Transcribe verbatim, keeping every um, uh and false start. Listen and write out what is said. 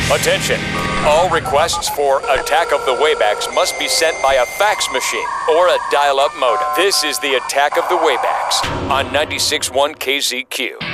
Attention! All requests for Attack of the Waybacks must be sent by a fax machine or a dial-up modem. This is the Attack of the Waybacks on ninety-six point one K Z Q.